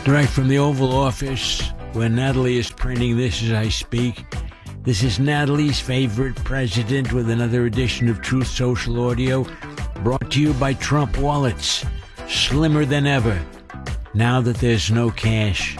Direct from the Oval Office, where Natalie is printing this as I speak. This is Natalie's favorite president with another edition of Truth Social Audio, brought to you by Trump Wallets, slimmer than ever, now that there's no cash.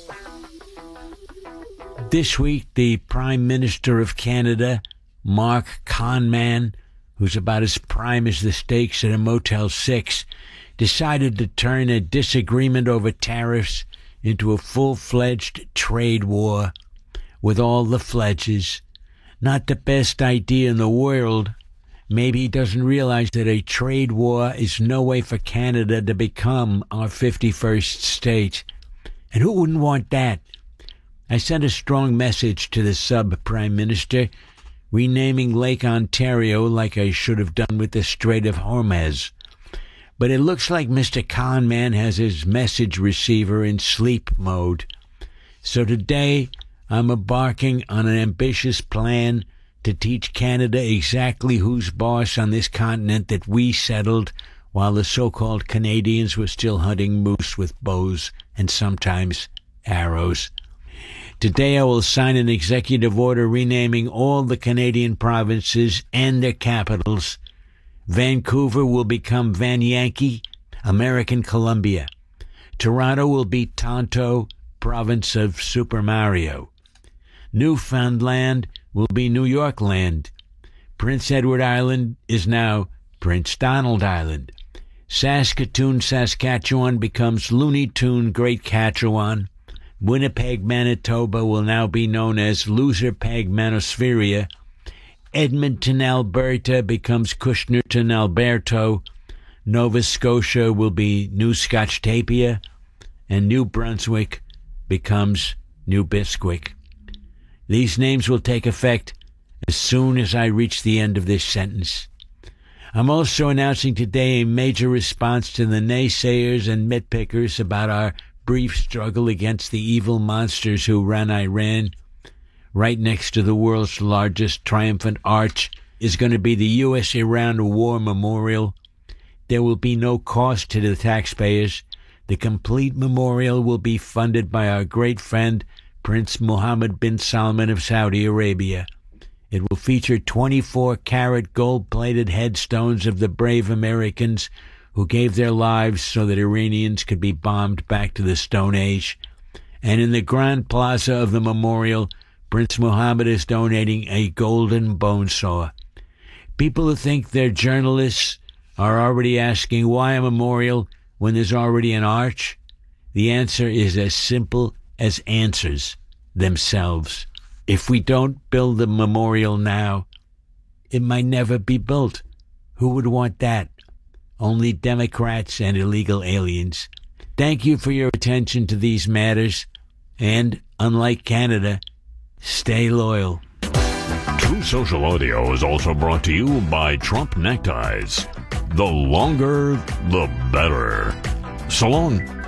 This week, the Prime Minister of Canada, Mark Conman, who's about as prime as the steaks at a Motel 6, decided to turn a disagreement over tariffs into a full-fledged trade war with all the fledges. Not the best idea in the world. Maybe he doesn't realize that a trade war is no way for Canada to become our 51st state. And who wouldn't want that? I sent a strong message to the sub-prime minister, renaming Lake Ontario like I should have done with the Strait of Hormuz. But it looks like Mr. Conman has his message receiver in sleep mode. So today, I'm embarking on an ambitious plan to teach Canada exactly who's boss on this continent that we settled while the so-called Canadians were still hunting moose with bows and sometimes arrows. Today I will sign an executive order renaming all the Canadian provinces and their capitals. Vancouver will become Van Yankee, American Columbia. Toronto will be Tonto, province of Super Mario. Newfoundland will be New York Land. Prince Edward Island is now Prince Donald Island. Saskatoon, Saskatchewan becomes Looney Tune Great Catchewan. Winnipeg, Manitoba will now be known as Loser Peg Manospheria. Edmonton, Alberta becomes Kushnerton, Alberto. Nova Scotia will be New Scotch-Tapia. And New Brunswick becomes New Bisquick. These names will take effect as soon as I reach the end of this sentence. I'm also announcing today a major response to the naysayers and nitpickers about our brief struggle against the evil monsters who ran Iran. Right next to the world's largest triumphant arch is going to be the U.S.-Iran War Memorial. There will be no cost to the taxpayers. The complete memorial will be funded by our great friend, Prince Mohammed bin Salman of Saudi Arabia. It will feature 24-karat gold-plated headstones of the brave Americans who gave their lives so that Iranians could be bombed back to the Stone Age. And in the Grand Plaza of the memorial, Prince Mohammed is donating a golden bone saw. People who think they're journalists are already asking why a memorial when there's already an arch. The answer is as simple as answers themselves. If we don't build the memorial now, it might never be built. Who would want that? Only Democrats and illegal aliens. Thank you for your attention to these matters, and, unlike Canada, stay loyal. True Social Audio is also brought to you by Trump Neckties. The longer, the better. So long.